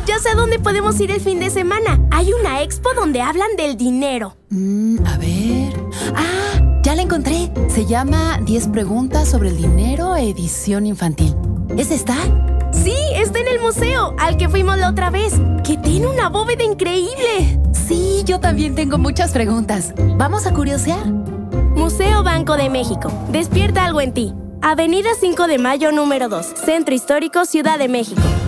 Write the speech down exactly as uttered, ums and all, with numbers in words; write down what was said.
Ya sé a dónde podemos ir el fin de semana. Hay una expo donde hablan del dinero. Mm, a ver... ¡Ah! Ya la encontré. Se llama diez preguntas sobre el dinero, edición infantil. ¿Ese está? Sí, está en el museo, al que fuimos la otra vez, que tiene una bóveda increíble. Sí, yo también tengo muchas preguntas. ¿Vamos a curiosear? Museo Banco de México. Despierta algo en ti. Avenida cinco de Mayo, número dos. Centro Histórico, Ciudad de México.